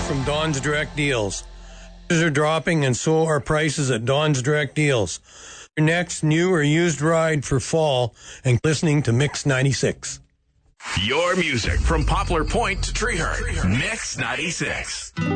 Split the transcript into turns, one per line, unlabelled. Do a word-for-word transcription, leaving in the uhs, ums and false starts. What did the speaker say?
from Don's Direct Deals. Prices are dropping and so are prices at Don's Direct Deals. Your next new or used ride for fall and listening to Mix ninety-six.
Your music from Poplar Point to Treehurst. Mix ninety-six.